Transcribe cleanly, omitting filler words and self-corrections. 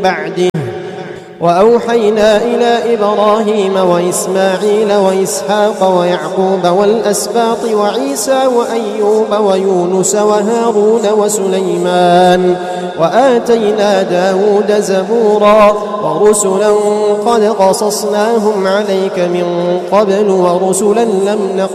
بعده. وأوحينا إلى إبراهيم وإسماعيل وإسحاق ويعقوب والأسباط وعيسى وأيوب ويونس وهارون وسليمان وآتينا داود زبورا ورسلا قد قصصناهم عليك من قبل ورسلا لم نقصصهم